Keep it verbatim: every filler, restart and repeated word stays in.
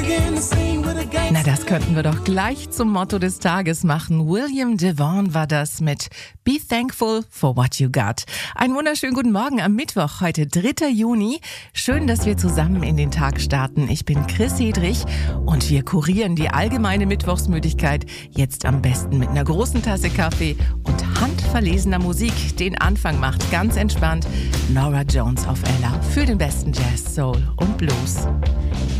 Na, das könnten wir doch gleich zum Motto des Tages machen. William DeVaughn war das mit Be Thankful for What You Got. Einen wunderschönen guten Morgen am Mittwoch, heute dritter Juni. Schön, dass wir zusammen in den Tag starten. Ich bin Chris Hedrich und wir kurieren die allgemeine Mittwochsmüdigkeit jetzt am besten mit einer großen Tasse Kaffee und handverlesener Musik. Den Anfang macht ganz entspannt Norah Jones auf Ella für den besten Jazz, Soul und Blues.